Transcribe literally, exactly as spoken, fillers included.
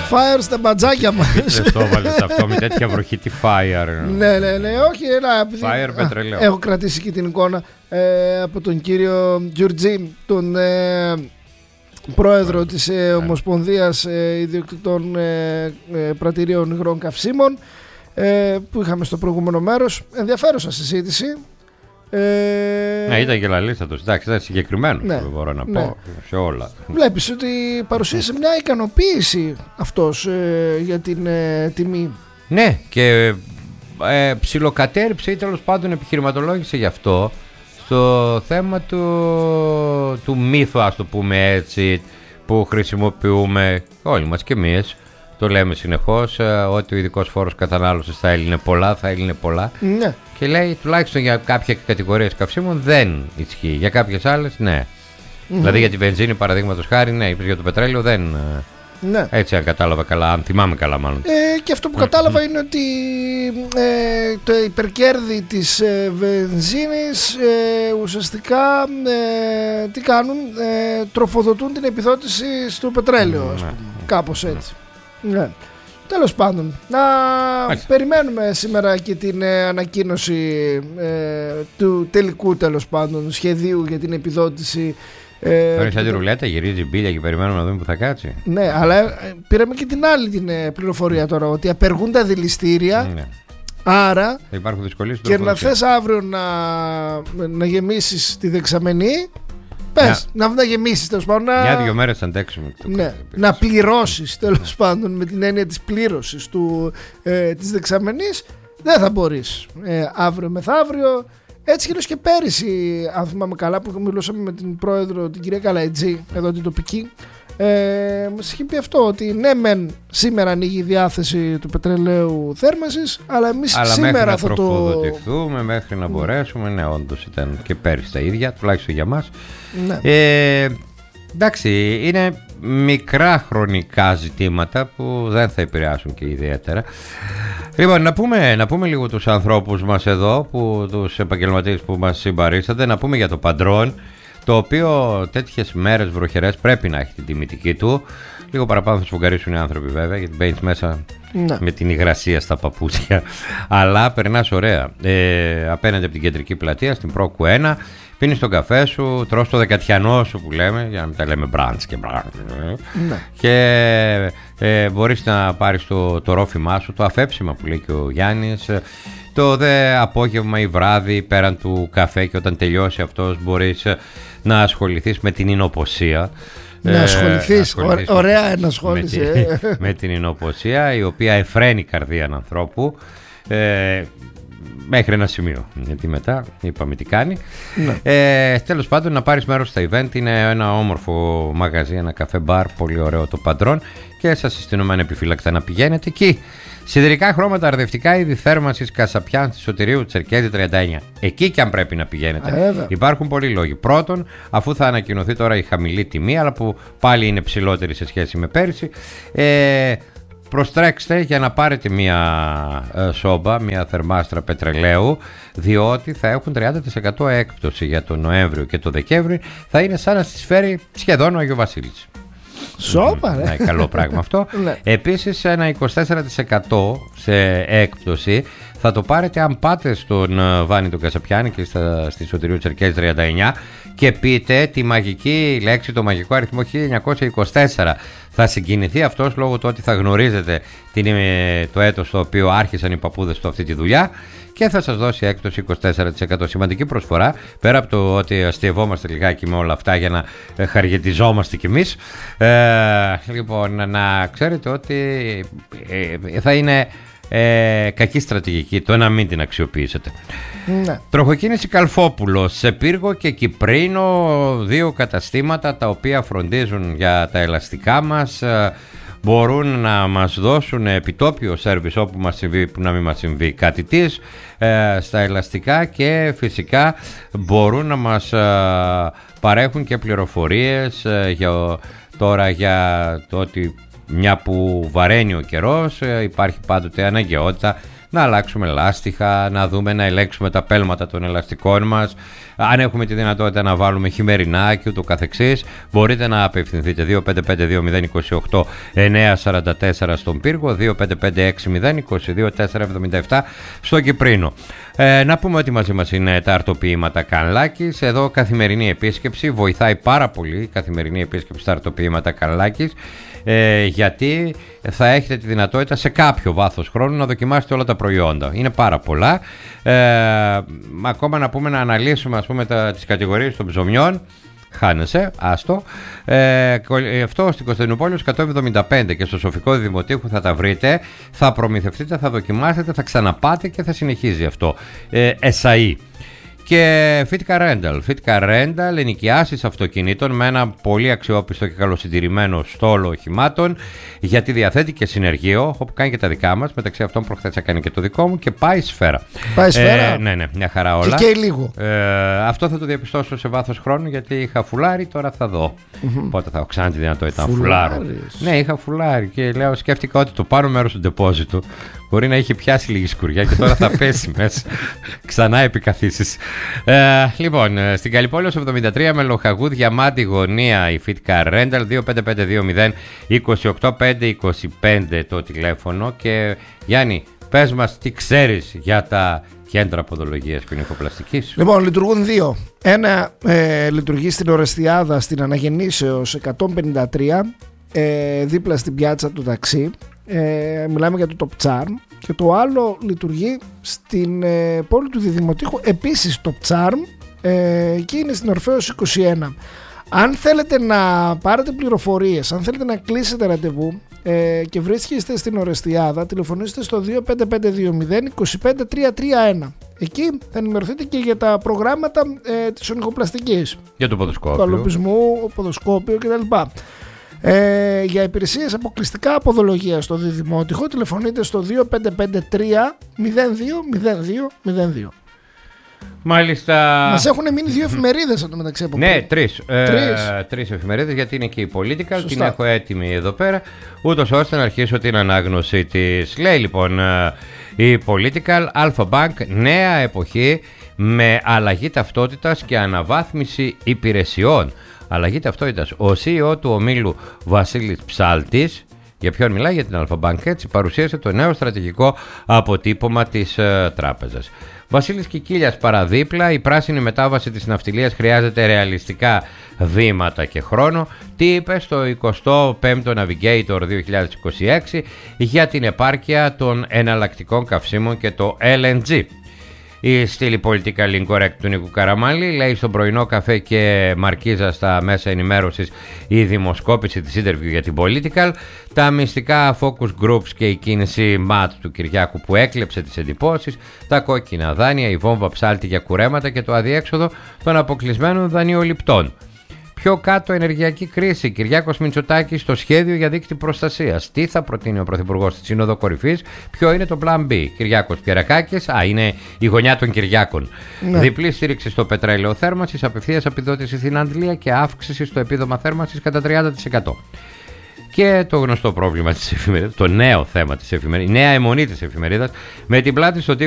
Fire στα μπατζάκια μας. Δεν το έβαλες αυτό με τέτοια βροχή, τι fire. Ναι, ναι, ναι, όχι, ένα, Fire πετρελαίο. Έχω κρατήσει και την εικόνα ε, από τον κύριο Γιουρτζή, τον ε, πρόεδρο της ε, Ομοσπονδίας ε, Ιδιοκτητών ε, ε, Πρατηρίων Υγρών Καυσίμων, ε, που είχαμε στο προηγούμενο μέρος. Ενδιαφέρουσα συζήτηση. Ε, ναι, ήταν και λαλίστατος. Εντάξει, ήταν συγκεκριμένο, ναι, μπορώ να ναι. πω σε όλα. Βλέπεις ότι παρουσίασε μια ικανοποίηση αυτός ε, για την ε, τιμή. Ναι, και ε, ψιλοκατέριψε ή τέλος πάντων επιχειρηματολόγησε γι' αυτό στο θέμα του, του μύθου, ας το πούμε έτσι, που χρησιμοποιούμε όλοι μας και εμείς. Το λέμε συνεχώς, ότι ο ειδικός φόρος κατανάλωσης θα έλυνε πολλά, θα έλυνε πολλά. Ναι. Και λέει τουλάχιστον για κάποιες κατηγορίες καυσίμων δεν ισχύει. Για κάποιες άλλες ναι. Mm-hmm. Δηλαδή για τη βενζίνη παραδείγματος χάρη, ναι, είπες για το πετρέλαιο δεν. Ναι. Έτσι αν κατάλαβα καλά, αν θυμάμαι καλά μάλλον. Ε, και αυτό που κατάλαβα είναι ότι ε, το υπερκέρδη της ε, βενζίνης ε, ουσιαστικά ε, τι κάνουν, ε, τροφοδοτούν την επιδότηση στο πετρέλαιο, ας πούμε. Ναι. Κάπως έτσι. Ναι. Ναι. Τέλος πάντων, να Μάλιστα. περιμένουμε σήμερα και την ε, ανακοίνωση ε, του τελικού τέλος πάντων σχεδίου για την επιδότηση. Ε, Τώρα σαν τη ρουλέτα γυρίζει μπίλια και περιμένουμε να δούμε που θα κάτσει. Ναι, αλλά ε, πήραμε και την άλλη την ε, πληροφορία τώρα, ότι απεργούν τα δηληστήρια. Ναι. Άρα υπάρχουν δυσκολίες και να θες αύριο να, να γεμίσεις τη δεξαμενή, πες, να, να γεμίσεις τέλος πάντων. Μια-δυο μέρες θα αντέξουμε. Ναι, να πληρώσεις τέλος πάντων με την έννοια της πλήρωσης του, ε, της δεξαμενής. Δεν θα μπορείς ε, αύριο μεθαύριο. Έτσι και και πέρυσι, αν θυμάμαι καλά, που μιλούσαμε με την πρόεδρο, την κυρία Καλαϊτζή, εδώ την τοπική, ε, μας είχε πει αυτό, ότι ναι μεν σήμερα ανοίγει η διάθεση του πετρελαίου θέρμανσης, αλλά εμείς αλλά σήμερα μέχρι θα να το... τροφοδοτηθούμε, μέχρι να μπορέσουμε, ναι, όντως ήταν και πέρυσι τα ίδια, τουλάχιστον για μας. Ναι. Ε, εντάξει, είναι μικρά χρονικά ζητήματα που δεν θα επηρεάσουν και ιδιαίτερα. Λοιπόν, να πούμε, να πούμε λίγο τους ανθρώπους μας εδώ, που, τους επαγγελματίες που μας συμπαρίστανται, να πούμε για το Παντρόν, το οποίο τέτοιες μέρες βροχερές πρέπει να έχει την τιμητική του. Λίγο παραπάνω θα σφουγγαρίσουν οι άνθρωποι βέβαια, γιατί μπαίνεις μέσα ναι. με την υγρασία στα παπούτσια, αλλά περνάς ωραία. Ε, απέναντι από την κεντρική πλατεία, στην Πρόκου ένα, πίνεις τον καφέ σου, τρως το δεκατιανό σου που λέμε, για να μην τα λέμε μπραντς και μπραντς. Ναι. Και ε, μπορείς να πάρεις το, το ρόφημά σου, το αφέψιμα που λέει και ο Γιάννης. Το δε απόγευμα ή βράδυ πέραν του καφέ, και όταν τελειώσει αυτός μπορείς να ασχοληθείς με την εινοποσία. Να ασχοληθείς, ε, ασχοληθείς ωραία ενασχόληση. Με, τη, με την εινοποσία, η οποία εφραίνει καρδία ανθρώπου. Ε, Μέχρι ένα σημείο, γιατί μετά είπαμε τι κάνει. Ναι. Ε, τέλος πάντων, να πάρεις μέρος στα event. Είναι ένα όμορφο μαγαζί, ένα καφέ μπαρ, πολύ ωραίο το Παντρόν, και σας συστήνουμε ανεπιφύλακτα να πηγαίνετε εκεί. Σιδηρικά χρώματα, αρδευτικά είδη θέρμανσης, Κασαπιάν, στη Σωτηρίου, Τσερκέζη τριάντα εννιά. Εκεί και αν πρέπει να πηγαίνετε. Ε, Υπάρχουν πολλοί λόγοι. Πρώτον, αφού θα ανακοινωθεί τώρα η χαμηλή τιμή, αλλά που πάλι είναι ψηλότερη σε σχέση με πέρυσι. Ε, Προστρέξτε για να πάρετε μια ε, σόμπα, μια θερμάστρα πετρελαίου, διότι θα έχουν τριάντα τοις εκατό έκπτωση για τον Νοέμβριο και τον Δεκέμβριο. Θα είναι σαν να στις φέρει σχεδόν ο Άγιο Βασίλης. Σόμπα, ναι, καλό πράγμα αυτό. Επίσης ένα είκοσι τέσσερα τοις εκατό σε έκπτωση θα το πάρετε αν πάτε στον Βάνη του Κασαπιάνη και στα, στη Σωτηρίου Τσερκέζη τριάντα εννιά και πείτε τη μαγική λέξη, το μαγικό αριθμό χίλια εννιακόσια είκοσι τέσσερα. Θα συγκινηθεί αυτός λόγω του ότι θα γνωρίζετε την, το έτος στο οποίο άρχισαν οι παππούδες του αυτή τη δουλειά, και θα σας δώσει έκπτωση είκοσι τέσσερα τοις εκατό. Σημαντική προσφορά, πέρα από το ότι αστειευόμαστε λιγάκι με όλα αυτά για να χαργετιζόμαστε κι εμείς. Ε, λοιπόν, να ξέρετε ότι ε, θα είναι ε, κακή στρατηγική το να μην την αξιοποιήσετε. Ναι. Τροχοκίνηση Καλφόπουλος, σε Πύργο και Κυπρίνο, δύο καταστήματα τα οποία φροντίζουν για τα ελαστικά μας. Μπορούν να μας δώσουν επιτόπιο σέρβις όπου μας συμβεί, που να μην μας συμβεί κάτι της, ε, στα ελαστικά, και φυσικά μπορούν να μας ε, παρέχουν και πληροφορίες ε, για, τώρα για το ότι μια που βαραίνει ο καιρός, ε, υπάρχει πάντοτε αναγκαιότητα να αλλάξουμε λάστιχα, να δούμε, να ελέγξουμε τα πέλματα των ελαστικών μας, αν έχουμε τη δυνατότητα να βάλουμε χειμερινά και ούτω καθεξής. Μπορείτε να απευθυνθείτε δύο πέντε πέντε δύο μηδέν δύο οκτώ εννιά τέσσερα τέσσερα στον Πύργο, δύο πέντε πέντε έξι μηδέν είκοσι δύο τέσσερα εβδομήντα επτά στο Κυπρίνο. Ε, να πούμε ότι μαζί μας είναι τα αρτοποιήματα Κανλάκης. Εδώ καθημερινή επίσκεψη, βοηθάει πάρα πολύ η καθημερινή επίσκεψη στα αρτοποιήματα Κανλάκης, ε, γιατί θα έχετε τη δυνατότητα σε κάποιο βάθος χρόνου να δοκιμάσετε όλα τα προϊόντα. Είναι πάρα πολλά. Ε, ακόμα να πούμε να αναλύσουμε, ας πούμε, τα, τις κατηγορίες των ψωμιών. Χάνεσαι, άστο. Ε, αυτό στην Κωνσταντινούπολη εκατόν εβδομήντα πέντε και στο Σοφικό Δημοτήχου θα τα βρείτε. Θα προμηθευτείτε, θα δοκιμάσετε, θα ξαναπάτε και θα συνεχίζει αυτό. Ε, ΕΣΑΗ. Και Fitka Rental. Fitka Rental, ενοικιάσεις αυτοκινήτων με ένα πολύ αξιόπιστο και καλοσυντηρημένο στόλο οχημάτων, γιατί διαθέτει και συνεργείο, όπου κάνει και τα δικά μας. Μεταξύ αυτών, προχθές έκανε και το δικό μου και πάει σφαίρα. Πάει σφαίρα. Ε, ναι, ναι, μια χαρά όλα. Και καίει λίγο. Ε, αυτό θα το διαπιστώσω σε βάθος χρόνου, γιατί είχα φουλάρι, τώρα θα δω. Mm-hmm. Πότε θα έχω ξανά τη δυνατότητα να φουλάρω. Ναι, είχα φουλάρι και λέω, σκέφτηκα ότι το πάνω μέρος του ντεπόζιτου μπορεί να είχε πιάσει λίγη σκουριά και τώρα θα πέσει μέσα. Ξανά επικαθίσεις. Ε, λοιπόν, στην Καλιπόλεως εβδομήντα τρία με Λοχαγού Διαμάντη γωνία η Fitka Rental, δύο πέντε πέντε δύο μηδέν δύο οκτώ πέντε δύο πέντε το τηλέφωνο. Και Γιάννη, πες μας τι ξέρεις για τα κέντρα ποδολογίας ποινικοπλαστικής. Λοιπόν, λειτουργούν δύο. Ένα ε, λειτουργεί στην Ορεστιάδα, στην Αναγεννήσεως εκατόν πενήντα τρία, ε, δίπλα στην πιάτσα του ταξί. Ε, μιλάμε για το Top Charm. Και το άλλο λειτουργεί στην ε, πόλη του Διδημοτήχου, επίσης Top Charm, ε, και είναι στην Ορφέως είκοσι ένα. Αν θέλετε να πάρετε πληροφορίες, αν θέλετε να κλείσετε ραντεβού ε, και βρίσκεστε στην Ορεστιάδα, τηλεφωνήστε στο δύο πέντε πέντε δύο μηδέν δύο πέντε τρία τρία ένα. Εκεί θα ενημερωθείτε και για τα προγράμματα ε, της ονυχοπλαστικής, για το ποδοσκόπιο, του αλοπισμού, ποδοσκόπιο κτλ. Ε, για υπηρεσίες αποκλειστικά αποδολογίας στο Διδημότυχο τηλεφωνείτε στο δύο πέντε πέντε τρία μηδέν δύο μηδέν δύο μηδέν δύο. Μάλιστα. Μας έχουν μείνει δύο εφημερίδες από το μεταξύ από πριν. Ναι, τρεις. Τρεις. Ε, τρεις εφημερίδες, γιατί είναι και η Political. Σωστά. Την έχω έτοιμη εδώ πέρα, ούτως ώστε να αρχίσω την ανάγνωση της. Λέει λοιπόν η Political, Alpha Bank, νέα εποχή με αλλαγή ταυτότητας και αναβάθμιση υπηρεσιών. Αλλαγή ταυτότητας. Ο σι ι ο του ομίλου Βασίλης Ψάλτης, για ποιον μιλάει, για την Alpha Bank, έτσι, παρουσίασε το νέο στρατηγικό αποτύπωμα της ε, τράπεζας. Βασίλης Κικίλιας παραδίπλα, η πράσινη μετάβαση της ναυτιλίας χρειάζεται ρεαλιστικά βήματα και χρόνο. Τι είπε στο εικοστό πέμπτο Navigator δύο χιλιάδες είκοσι έξι για την επάρκεια των εναλλακτικών καυσίμων και το ελ εν τζι. Η στήλη Political Incorrect του Νίκου Καραμάνλη λέει στον πρωινό καφέ και Μαρκίζα στα μέσα ενημέρωσης η δημοσκόπηση της interview για την Political, τα μυστικά focus groups και η κίνηση ματ του Κυριάκου που έκλεψε τις εντυπώσεις, τα κόκκινα δάνεια, η βόμβα ψάλτη για κουρέματα και το αδιέξοδο των αποκλεισμένων δανειοληπτών. Πιο κάτω, ενεργειακή κρίση. Κυριάκος Μητσοτάκης στο σχέδιο για δίκτυ προστασίας. Τι θα προτείνει ο Πρωθυπουργός στη Σύνοδο Κορυφής, ποιο είναι το Plan B. Κυριάκος Κερακάκης, α, είναι η γωνιά των Κυριάκων. Ναι. Διπλή στήριξη στο πετρέλαιο θέρμανσης, απευθείας επιδότηση στην Αντλία και αύξηση στο επίδομα θέρμανσης κατά τριάντα τοις εκατό. Και το γνωστό πρόβλημα της εφημερίδας, το νέο θέμα της εφημερίδας, η νέα αιμονή της εφημερίδας, με την πλάτη στο